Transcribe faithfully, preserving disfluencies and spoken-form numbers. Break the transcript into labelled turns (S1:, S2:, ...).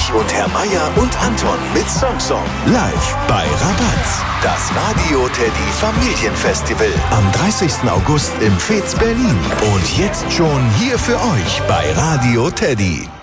S1: Ulrich und Herr Meier und Anton mit Samsung. Live bei Rabatz. Das Radio Teddy Familienfestival. Am dreißigsten August im Fez Berlin. Und jetzt schon hier für euch bei Radio Teddy.